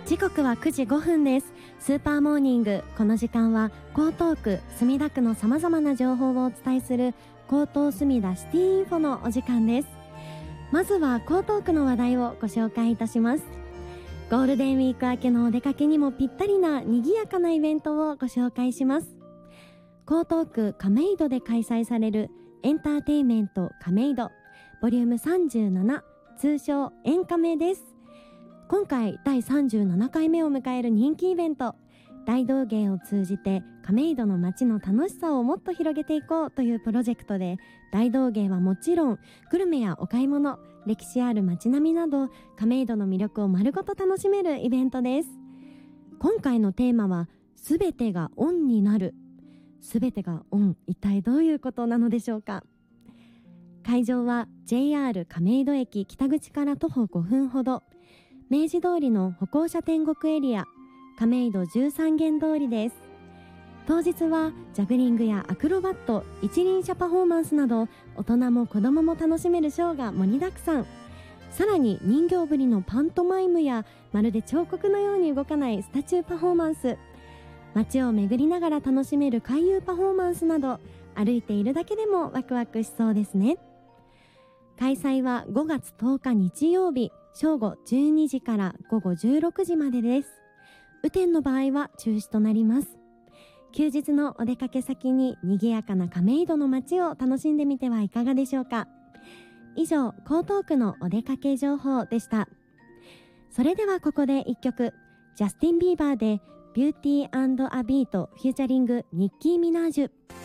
時刻は9時5分です。スーパーモーニング、この時間は江東区墨田区のさまざまな情報をお伝えする江東墨田シティインフォのお時間です。まずは江東区の話題をご紹介いたします。ゴールデンウィーク明けのお出かけにもぴったりな賑やかなイベントをご紹介します。江東区亀戸で開催されるエンターテイメント亀戸ボリューム37、通称エンカメです。今回第37回目を迎える人気イベント、大道芸を通じて亀戸の街の楽しさをもっと広げていこうというプロジェクトで、大道芸はもちろんグルメやお買い物、歴史ある街並みなど亀戸の魅力を丸ごと楽しめるイベントです。今回のテーマはすべてがオンになる。すべてがオン、一体どういうことなのでしょうか。会場は JR 亀戸駅北口から徒歩5分ほど、明治通りの歩行者天国エリア、亀戸13間通りです。当日はジャグリングやアクロバット、一輪車パフォーマンスなど大人も子供も楽しめるショーが盛りだくさん。さらに人形ぶりのパントマイムやまるで彫刻のように動かないスタチューパフォーマンス、街を巡りながら楽しめる回遊パフォーマンスなど、歩いているだけでもワクワクしそうですね。開催は5月10日日曜日、正午12時から午後16時までです。雨天の場合は中止となります。休日のお出かけ先に賑やかな亀戸の街を楽しんでみてはいかがでしょうか。以上、江東区のお出かけ情報でした。それではここで一曲、ジャスティン・ビーバーでビューティー&アビートフューチャリングニッキー・ミナージュ。